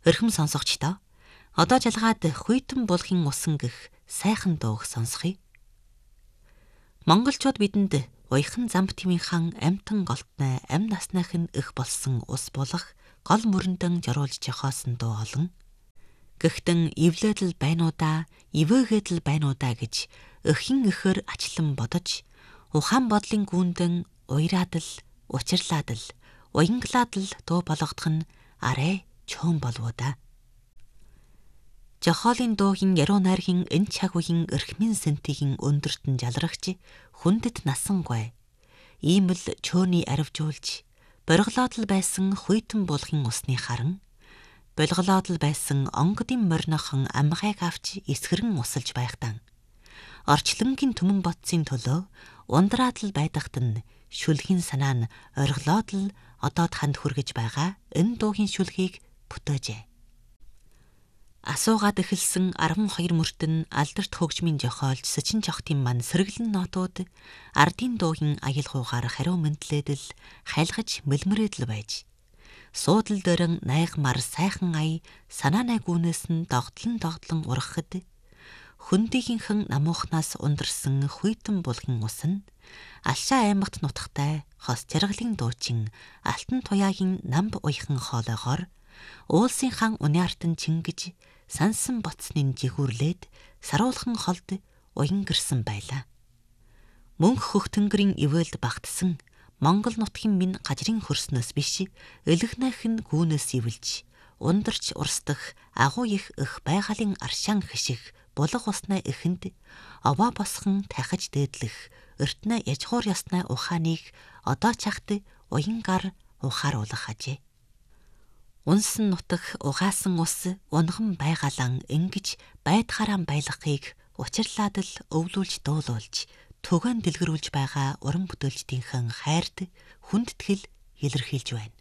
Өрхөм сонсогчдоо одоо жалгаад хуйтан булахын усан гэх сайхан дууг сонсхий. Монголчууд бидэнд уяхан замб тивийнхэн амтан голтной ам насных нь их болсон ус булах гол мөрөндөн жируулж жохоосон дуу олон. Гэхдээ эвлээдэл байнуудаа, ивээгээдэл байнуудаа гэж өхин өхөр ачлан бодож, ухаан бодлын гүндэн уйраадл, учирлаадл, уянглаадл дуу болгодох нь арай чөөн болвоо. Жохоолын дуугийн яруу найргийн энэ цаг үеийн эрхмийн сэнтигийн өндөртөн жалрагч хүндэт насангүй. Ийм л чөөний аривжуулж, бориглоодл байсан хуйтан булахын усны харан, болголоодл байсан онгодын моринохон амгайг авч эсгэрэн усалж байхтан. Орчлонгийн түмэн ботсын төлөө ундраадл байдагт нь шүлхийн санаа нь орглоодл одоод ханд хүргэж байгаа энэ дуугийн шүлхийг бүтээжээ. Асуугаад эхэлсэн 12 мөртөн алдарт хөгжмийн жохоолж Сачин жохтын ман сэргэлэн нотууд ардын дуугийн аял хуугаар хариу мэнтлээдэл хайлгаж мэлмрээдэл байж суудал дөрөн найгмар сайхан ая санаанай гүнээс нь догтлон ургахад хөндийнхэнхэн намуухнаас ундарсан хуйтан булахын ус нь Алшаа аймагт нутагтай хос жаргалын дуучин Алтан туяагийн намб уяхан хоолойгоор уулсын хан униартан чингэж сансан боцны жигүүрлээд саруулхан холд уян гэрсэн байлаа. Мөнх хөхтөнгөрийн ивэлд багтсан Монгол нутгийн минь гажрын хөрснөөс биш элэгнайх нь гүүнээс ивэлж ундарч урсдах агуу их өх байгалийн аршаан хишиг булах уснаа эхэнд овоо босхон тахиж дээдлэх өртнө яжхуур яснаа ухааныг одоо чахт уянгар ухааруулах ажээ. Унсан нутах угаасан ус унган байгалан ингэж байдхаараа байлгахыг учирлаадл өвлүүлж дуулуулж түгэн дэлгэрүүлж байгаа уран бүтээлчдийнхэн хайрт хүндэтгэл илэрхийлж байна.